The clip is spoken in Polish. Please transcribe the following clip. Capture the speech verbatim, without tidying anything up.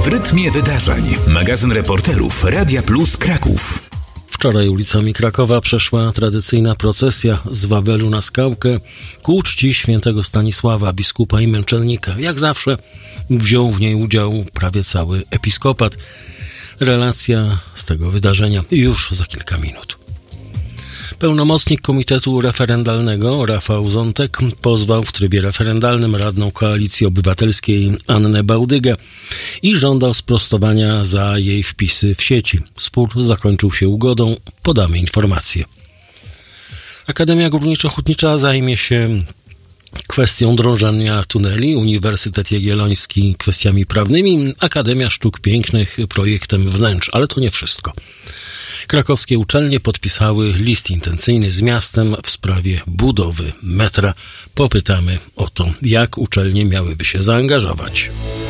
W rytmie wydarzeń. Magazyn reporterów Radia Plus Kraków. Wczoraj ulicami Krakowa przeszła tradycyjna procesja z Wawelu na Skałkę ku czci świętego Stanisława, biskupa i męczennika. Jak zawsze wziął w niej udział prawie cały episkopat. Relacja z tego wydarzenia już za kilka minut. Pełnomocnik Komitetu Referendalnego Rafał Zątek pozwał w trybie referendalnym radną Koalicji Obywatelskiej Annę Bałdygę i żądał sprostowania za jej wpisy w sieci. Spór zakończył się ugodą. Podamy informacje. Akademia Górniczo-Hutnicza zajmie się kwestią drążenia tuneli, Uniwersytet Jagielloński kwestiami prawnymi, Akademia Sztuk Pięknych projektem wnętrz, ale to nie wszystko. Krakowskie uczelnie podpisały list intencyjny z miastem w sprawie budowy metra. Popytamy o to, jak uczelnie miałyby się zaangażować.